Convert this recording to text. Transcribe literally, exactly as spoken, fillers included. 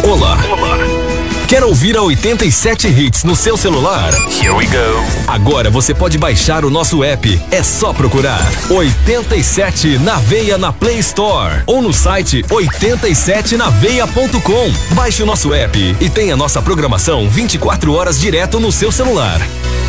Olá. Olá. Quer ouvir a oitenta e sete Hits no seu celular? Here we go. Agora você pode baixar o nosso app. É só procurar oitenta e sete na Veia na Play Store ou no site oitenta e sete na veia ponto com. Baixe o nosso app e tenha nossa programação vinte e quatro horas direto no seu celular.